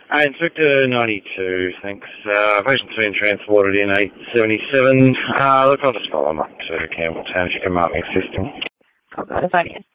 Inspector 92, thanks. Patient's been transported in 877. Look, I'll just follow them up to Campbelltown if you can mark me a system. I'll go to phone you.